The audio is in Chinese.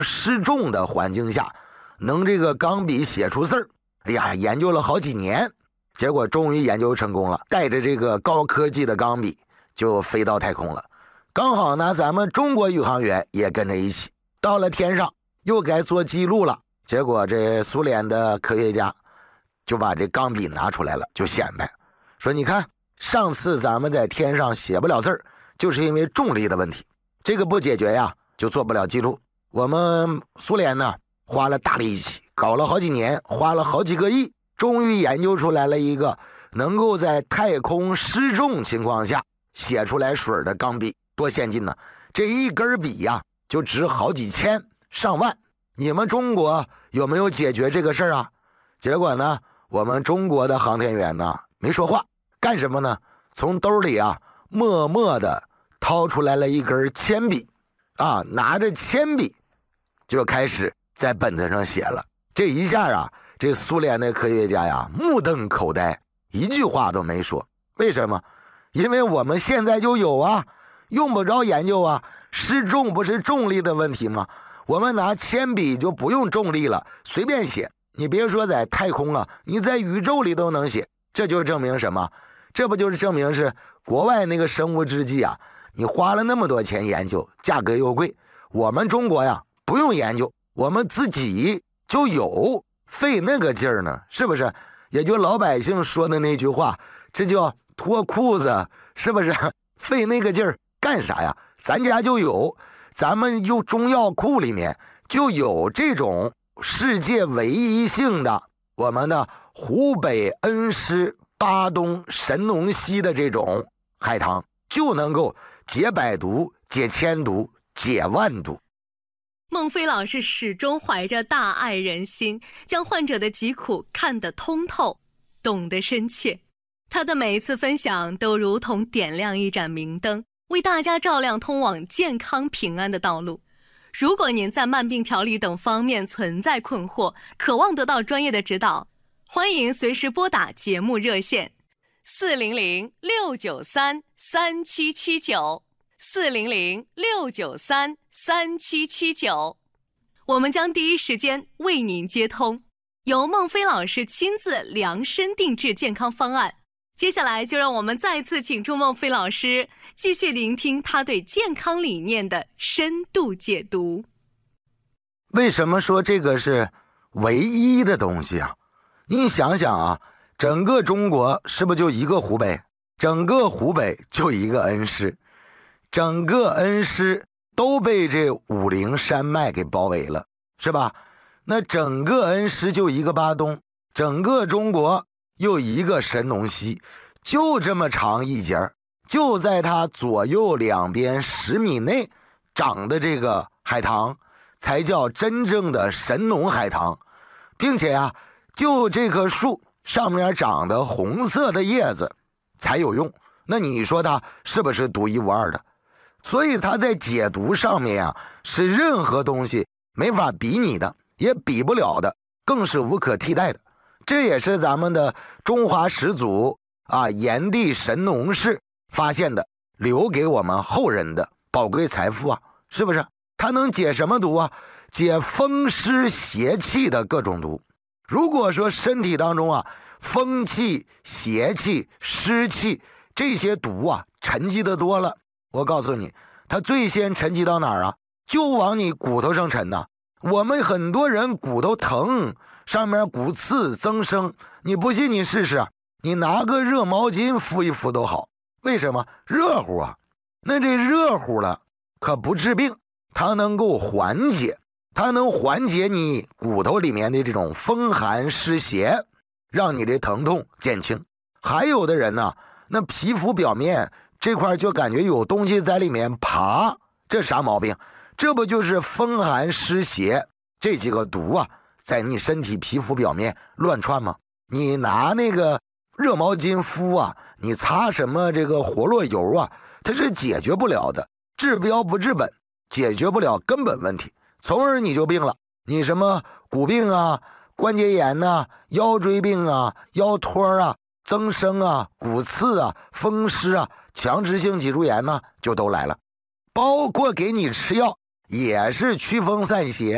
失重的环境下，能这个钢笔写出字儿。哎呀，研究了好几年，结果终于研究成功了，带着这个高科技的钢笔就飞到太空了。刚好呢，咱们中国宇航员也跟着一起到了天上，又该做记录了。结果这苏联的科学家就把这钢笔拿出来了，就显摆说，你看上次咱们在天上写不了字儿，就是因为重力的问题，这个不解决呀，就做不了记录。我们苏联呢花了大力气，搞了好几年，花了好几个亿，终于研究出来了一个能够在太空失重情况下写出来水的钢笔。多先进呢，这一根笔呀就值好几千上万。你们中国有没有解决这个事儿啊？结果呢，我们中国的航天员呢没说话，干什么呢？从兜里啊默默的掏出来了一根铅笔啊，拿着铅笔就开始在本子上写了。这一下啊，这苏联的科学家呀目瞪口呆，一句话都没说。为什么？因为我们现在就有啊，用不着研究啊。失重不是重力的问题吗？我们拿铅笔就不用重力了，随便写。你别说在太空啊，你在宇宙里都能写。这就证明什么？这不就是证明是国外那个生物制剂啊，你花了那么多钱研究，价格又贵。我们中国呀不用研究，我们自己就有，费那个劲儿呢，是不是？也就老百姓说的那句话，这叫脱裤子，是不是？费那个劲儿干啥呀？咱家就有，咱们就中药库里面就有这种世界唯一性的我们的湖北恩施巴东神农溪的这种海棠，就能够解百毒、解千毒、解万毒。 孟非老师始终怀着大爱人心，将患者的疾苦看得通透，懂得深切。他的每一次分享都如同点亮一盏明灯，为大家照亮通往健康平安的道路。如果您在慢病调理等方面存在困惑，渴望得到专业的指导，欢迎随时拨打节目热线400-693-3779 400-693-3779，我们将第一时间为您接通，由孟非老师亲自量身定制健康方案。接下来就让我们再次请出孟非老师，继续聆听他对健康理念的深度解读。 为什么说这个是唯一的东西啊？你想想啊，整个中国是不是就一个湖北？整个湖北就一个恩施，整个恩施都被这武陵山脉给包围了，是吧？那整个恩施就一个巴东，整个中国又一个神农溪，就这么长一截，就在它左右两边10米内长的这个海棠才叫真正的神农海棠，并且啊，就这棵树上面长的红色的叶子才有用。那你说它是不是独一无二的？所以它在解毒上面啊，是任何东西没法比拟的，也比不了的，更是无可替代的。这也是咱们的中华始祖啊，炎帝神农氏发现的，留给我们后人的宝贵财富啊，是不是？它能解什么毒啊？解风湿邪气的各种毒。如果说身体当中啊，风气、邪气、湿气这些毒啊沉积的多了，我告诉你，它最先沉积到哪儿啊？就往你骨头上沉呐。我们很多人骨头疼，上面骨刺增生，你不信你试试，你拿个热毛巾敷一敷都好。为什么？热乎啊。那这热乎了可不治病，它能够缓解，它能缓解你骨头里面的这种风寒湿邪，让你这疼痛减轻。还有的人呢，那皮肤表面这块就感觉有东西在里面爬，这啥毛病？这不就是风寒湿邪这几个毒啊，在你身体皮肤表面乱窜吗？你拿那个热毛巾敷啊，你擦什么这个活络油啊，它是解决不了的，治标不治本，解决不了根本问题，从而你就病了。你什么骨病啊、关节炎啊、腰椎病啊、腰托啊、增生啊、骨刺啊、风湿啊、强直性脊柱炎呢，就都来了。包括给你吃药也是驱风散邪，